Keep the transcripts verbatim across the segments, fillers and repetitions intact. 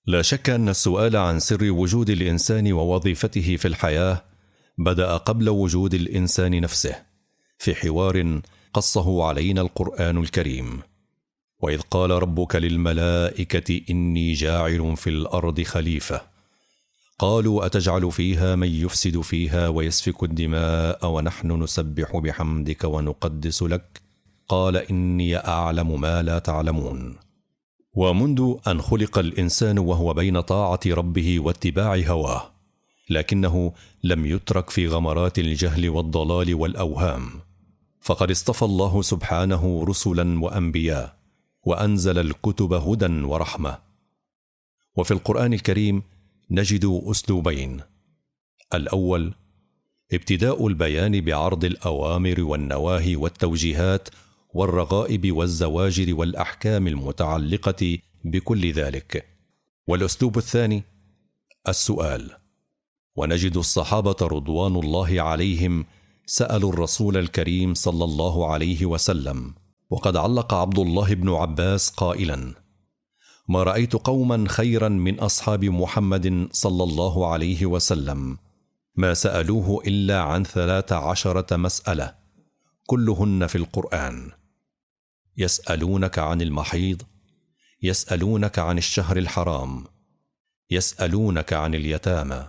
لا شك أن السؤال عن سر وجود الإنسان ووظيفته في الحياة بدأ قبل وجود الإنسان نفسه، في حوار قصه علينا القرآن الكريم. وإذ قال ربك للملائكة إني جاعل في الأرض خليفة، قالوا أتجعل فيها من يفسد فيها ويسفك الدماء ونحن نسبح بحمدك ونقدس لك، قال إني أعلم ما لا تعلمون. ومنذ أن خلق الإنسان وهو بين طاعة ربه واتباع هواه، لكنه لم يترك في غمرات الجهل والضلال والأوهام، فقد اصطفى الله سبحانه رسلا وأنبياء، وأنزل الكتب هدى ورحمة. وفي القرآن الكريم نجد أسلوبين: الأول ابتداء البيان بعرض الأوامر والنواهي والتوجيهات والرغائب والزواجر والأحكام المتعلقة بكل ذلك، والأسلوب الثاني السؤال. ونجد الصحابة رضوان الله عليهم سألوا الرسول الكريم صلى الله عليه وسلم، وقد علق عبد الله بن عباس قائلا: ما رأيت قوما خيرا من أصحاب محمد صلى الله عليه وسلم ما سألوه إلا عن ثلاث عشرة مسألة كلهن في القرآن: يسألونك عن المحيض، يسألونك عن الشهر الحرام، يسألونك عن اليتامى.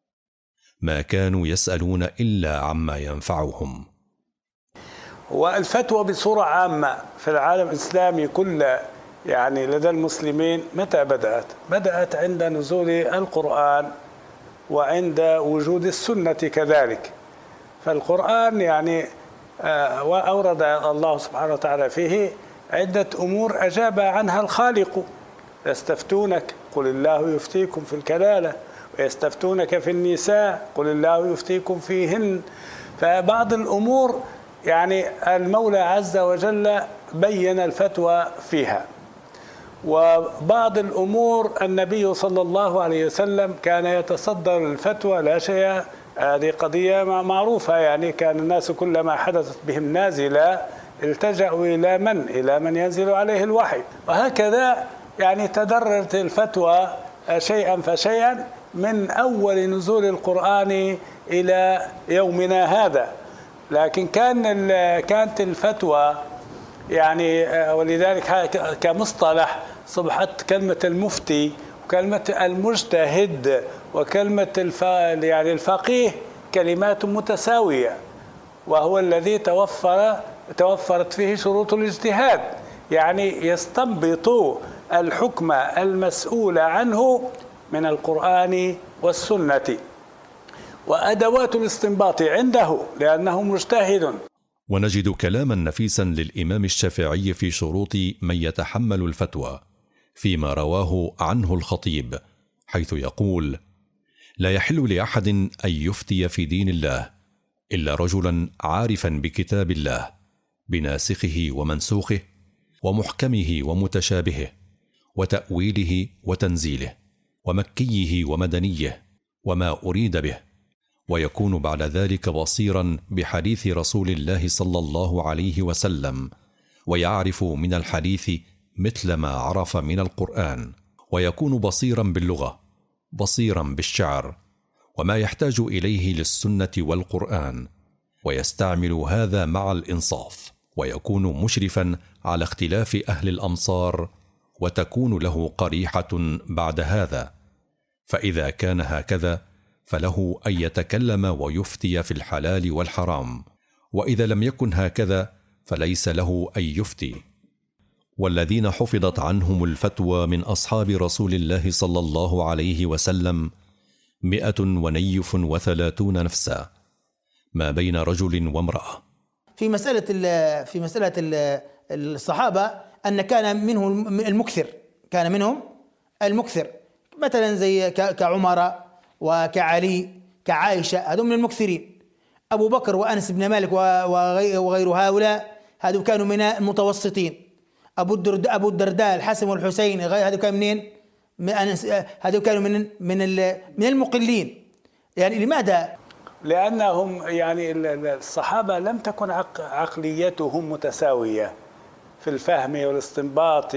ما كانوا يسألون إلا عما ينفعهم. والفتوى بصورة عامة في العالم الإسلامي كله، يعني لدى المسلمين، متى بدأت؟ بدأت عند نزول القرآن وعند وجود السنة كذلك. فالقرآن يعني وأورد الله سبحانه وتعالى فيه عدة أمور أجاب عنها الخالق. يستفتونك قل الله يفتيكم في الكلالة، ويستفتونك في النساء قل الله يفتيكم فيهن. فبعض الأمور يعني المولى عز وجل بين الفتوى فيها، وبعض الأمور النبي صلى الله عليه وسلم كان يتصدر الفتوى لا شيء. هذه قضية معروفة، يعني كان الناس كلما حدثت بهم نازلة التجأوا إلى من؟ إلى من ينزل عليه الوحي. وهكذا يعني تدرجت الفتوى شيئا فشيئا من أول نزول القرآن إلى يومنا هذا. لكن كان كانت الفتوى يعني، ولذلك كمصطلح صبحت كلمة المفتي وكلمة المجتهد وكلمة الف... يعني الفقيه كلمات متساوية، وهو الذي توفر توفرت فيه شروط الاجتهاد، يعني يستنبط الحكم المسؤول عنه من القرآن والسنة، وأدوات الاستنباط عنده لأنه مجتهد. ونجد كلاما نفيسا للإمام الشافعي في شروط من يتحمل الفتوى فيما رواه عنه الخطيب، حيث يقول: لا يحل لأحد أن يفتي في دين الله إلا رجلا عارفا بكتاب الله، بناسخه ومنسوخه، ومحكمه ومتشابهه، وتأويله وتنزيله، ومكيه ومدنيه، وما أريد به، ويكون بعد ذلك بصيرا بحديث رسول الله صلى الله عليه وسلم، ويعرف من الحديث مثل ما عرف من القرآن، ويكون بصيرا باللغة، بصيرا بالشعر، وما يحتاج إليه للسنة والقرآن، ويستعمل هذا مع الإنصاف، ويكون مشرفا على اختلاف أهل الأمصار، وتكون له قريحة بعد هذا. فإذا كان هكذا فله أن يتكلم ويفتي في الحلال والحرام، وإذا لم يكن هكذا فليس له أن يفتي. والذين حفظت عنهم الفتوى من أصحاب رسول الله صلى الله عليه وسلم مئة ونيف وثلاثون نفسا، ما بين رجل وامرأة. في مسألة في مسألة الصحابة أن كان منهم المكثر، كان منهم المكثر، مثلا زي كعمر وكعلي كعائشة، هذول من المكثرين. أبو بكر وأنس بن مالك وغير هؤلاء هذول كانوا من المتوسطين. أبو الدرداء أبو الدرداء الحسن والحسين هذول كانوا منين؟ هذول كانوا من من من المقلين. يعني لماذا؟ لأنهم يعني الصحابة لم تكن عقليتهم متساوية في الفهم والاستنباط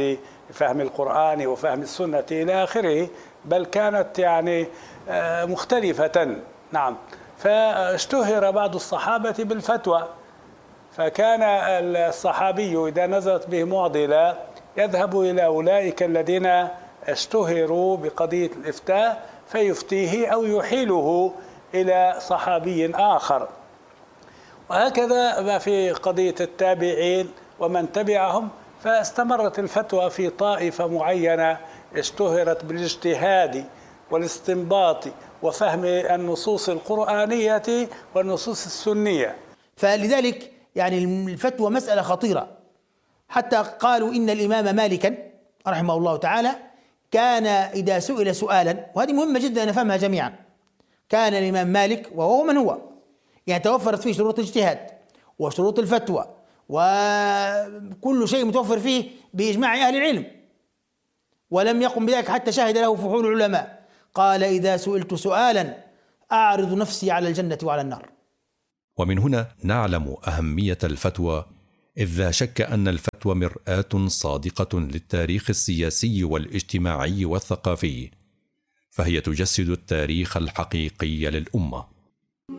فهم القرآن وفهم السنة إلى آخره، بل كانت يعني مختلفة. نعم. فاشتهر بعض الصحابة بالفتوى، فكان الصحابي إذا نزلت به معضلة يذهب إلى أولئك الذين اشتهروا بقضية الإفتاء فيفتيه أو يحيله إلى صحابي آخر. وهكذا في قضية التابعين ومن تبعهم، فاستمرت الفتوى في طائفة معينة اشتهرت بالاجتهاد والاستنباط وفهم النصوص القرآنية والنصوص السنية. فلذلك يعني الفتوى مسألة خطيرة، حتى قالوا إن الإمام مالكا رحمه الله تعالى كان إذا سئل سؤالا، وهذه مهمة جدا أن نفهمها جميعا، كان الإمام مالك وهو من هو يعني توفرت فيه شروط الاجتهاد وشروط الفتوى وكل شيء متوفر فيه بإجماع أهل العلم، ولم يقم بذلك حتى شهد له فحول العلماء. قال: إذا سئلت سؤالا أعرض نفسي على الجنة وعلى النار. ومن هنا نعلم أهمية الفتوى، إذ لا شك أن الفتوى مرآة صادقة للتاريخ السياسي والاجتماعي والثقافي، فهي تجسد التاريخ الحقيقي للأمة.